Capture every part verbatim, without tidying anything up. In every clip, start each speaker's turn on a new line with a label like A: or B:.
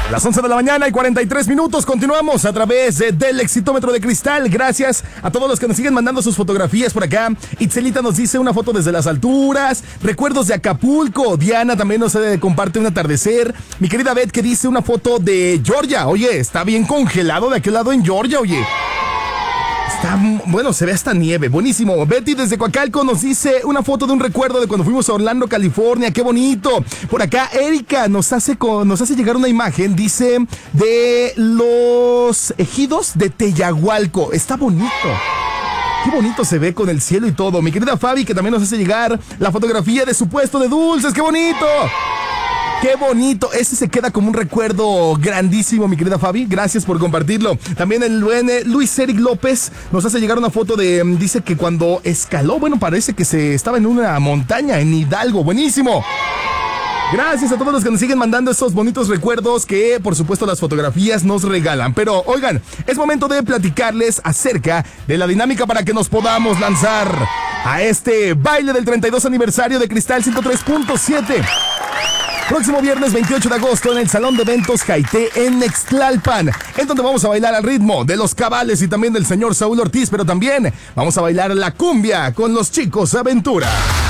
A: Las once de la mañana y cuarenta y tres minutos. Continuamos a través de, del Exitómetro de Cristal. Gracias a todos los que nos siguen mandando sus fotografías por acá. Itzelita nos dice una foto desde las alturas. Recuerdos de Acapulco. Diana también nos eh, comparte un atardecer. Mi querida Beth que dice una foto de Georgia. Oye, está bien congelado de aquel lado en Georgia, oye. Está, bueno, se ve hasta nieve, buenísimo. Betty desde Coacalco nos dice una foto de un recuerdo de cuando fuimos a Orlando, California, qué bonito. Por acá Erika nos hace, nos hace llegar una imagen, dice, de los ejidos de Teyahualco. Está bonito. Qué bonito se ve con el cielo y todo. Mi querida Fabi que también nos hace llegar la fotografía de su puesto de dulces, qué bonito. ¡Qué bonito! Ese se queda como un recuerdo grandísimo, mi querida Fabi. Gracias por compartirlo. También el buen eh, Luis Eric López nos hace llegar una foto de... Dice que cuando escaló, bueno, parece que se estaba en una montaña en Hidalgo. ¡Buenísimo! Gracias a todos los que nos siguen mandando esos bonitos recuerdos que, por supuesto, las fotografías nos regalan. Pero, oigan, es momento de platicarles acerca de la dinámica para que nos podamos lanzar a este baile del treinta y dos aniversario de Cristal ciento tres punto siete. Próximo viernes veintiocho de agosto en el Salón de Eventos Jaité en Nextlalpan, en donde vamos a bailar al ritmo de los Cabales y también del señor Saúl Ortiz, pero también vamos a bailar la cumbia con los Chicos Aventura.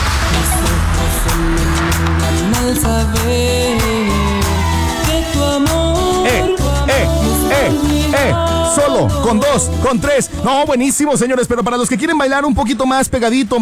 A: Eh, eh, eh, eh, solo, con dos, con tres. No, buenísimo, señores, pero para los que quieren bailar un poquito más pegadito,